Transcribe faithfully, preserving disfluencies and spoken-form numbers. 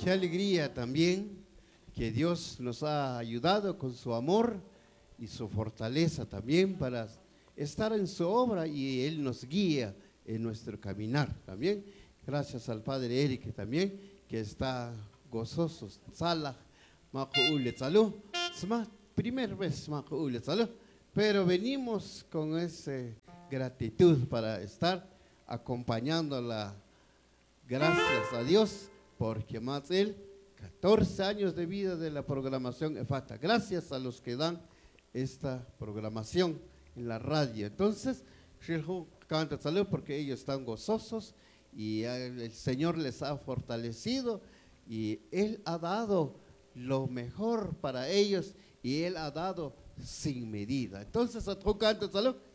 qué alegría también que Dios nos ha ayudado con su amor y su fortaleza también para estar en su obra y Él nos guía en nuestro caminar también. Gracias al Padre Eric también, que está gozoso. Salah, makuule salud. Primera vez makuule salud. Pero venimos con esa gratitud para estar acompañándola. Gracias a Dios, porque más Él, catorce años de vida de la programación EFATA. Gracias a los que dan esta programación en la radio. Entonces, canta salud porque ellos están gozosos y el Señor les ha fortalecido y Él ha dado lo mejor para ellos y Él ha dado sin medida. Entonces, canta salud.